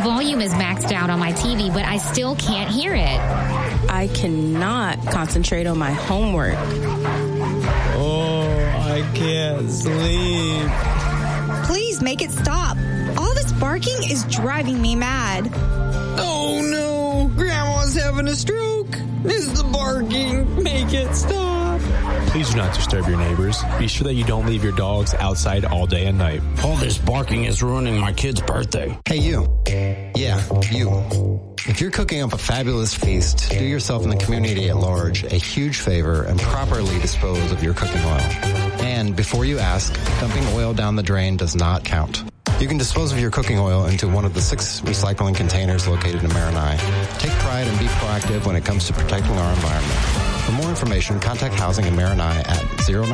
volume is maxed out on my TV, but I still can't hear it. I cannot concentrate on my homework. Oh, I can't sleep. Please make it stop. All this barking is driving me mad. Oh no, Grandma's having a stroke. It's the barking. Make it stop. Please do not disturb your neighbors. Be sure that you don't leave your dogs outside all day and night. All this barking is ruining my kid's birthday. Hey, you. Yeah, you. If you're cooking up a fabulous feast, do yourself and the community at large a huge favor and properly dispose of your cooking oil. And before you ask, dumping oil down the drain does not count. You can dispose of your cooking oil into one of the 6 recycling containers located in Maranai. Take pride and be proactive when it comes to protecting our environment. For more information, contact Housing in Maranai at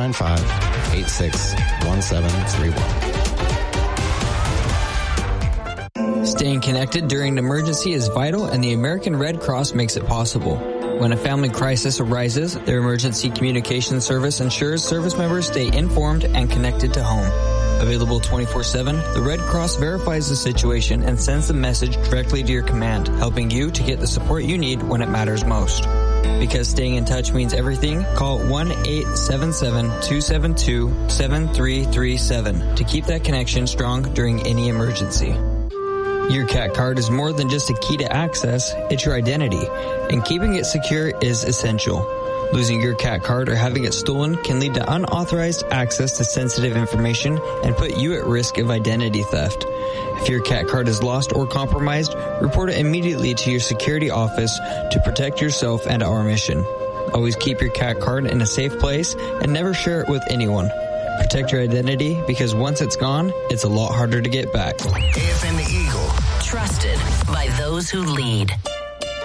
095-86-1731. Staying connected during an emergency is vital, and the American Red Cross makes it possible. When a family crisis arises, their emergency communication service ensures service members stay informed and connected to home. Available 24/7, the Red Cross verifies the situation and sends the message directly to your command, helping you to get the support you need when it matters most. Because staying in touch means everything, call 1-877-272-7337 to keep that connection strong during any emergency. Your CAT card is more than just a key to access, it's your identity, and keeping it secure is essential. Losing your CAT card or having it stolen can lead to unauthorized access to sensitive information and put you at risk of identity theft. If your CAT card is lost or compromised, report it immediately to your security office to protect yourself and our mission. Always keep your CAT card in a safe place and never share it with anyone. Protect your identity, because once it's gone, it's a lot harder to get back. AFM Eagle. Trusted by those who lead.